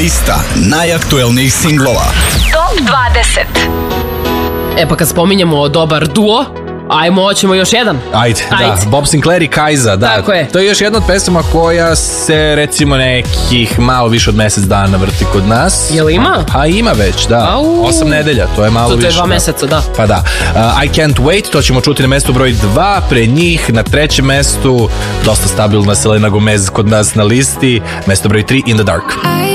Lista najaktuelnijih singlova. Top 20. Pa kad spominjemo dobar duo, hoćemo još jedan. Ajde. Da, Bob Sinclair i Kajza, da. Tako je. To je još jedna od pesama koja se recimo nekih malo više od mesec dana vrti kod nas. Jel ima? Pa ima već, da. 8 nedelja, to je malo više. To je 2 meseca, da. Pa da. I Can't Wait, to ćemo čuti na mestu broj 2, pre njih na 3. mestu, dosta stabilna Selena Gomez kod nas na listi, mesto broj 3, In the Dark.